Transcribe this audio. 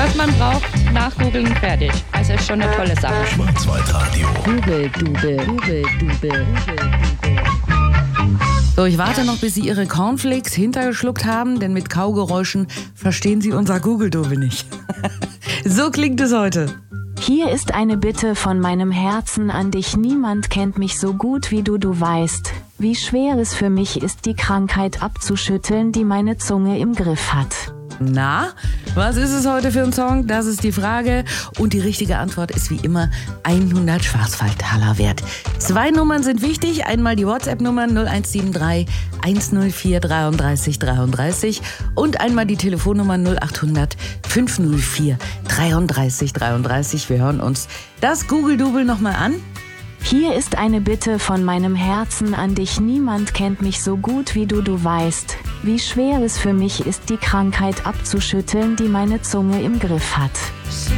was man braucht, nachgoogeln, fertig. Also ist schon eine tolle Sache. Schwarzwaldradio. Google-Dubel. So, ich warte noch, bis Sie Ihre Cornflakes hintergeschluckt haben, denn mit Kaugeräuschen verstehen Sie unser Google-Dubel nicht. So klingt es heute. Hier ist eine Bitte von meinem Herzen an dich. Niemand kennt mich so gut wie du weißt, wie schwer es für mich ist, die Krankheit abzuschütteln, die meine Zunge im Griff hat. Na, was ist es heute für ein Song? Das ist die Frage. Und die richtige Antwort ist wie immer 100 Schwarzwaldtaler wert. 2 Nummern sind wichtig. Einmal die WhatsApp-Nummer 0173 104 33 33 und einmal die Telefonnummer 0800 504 33 33. Wir hören uns das Google-Double nochmal an. Hier ist eine Bitte von meinem Herzen an dich. Niemand kennt mich so gut wie du weißt, wie schwer es für mich ist, die Krankheit abzuschütteln, die meine Zunge im Griff hat.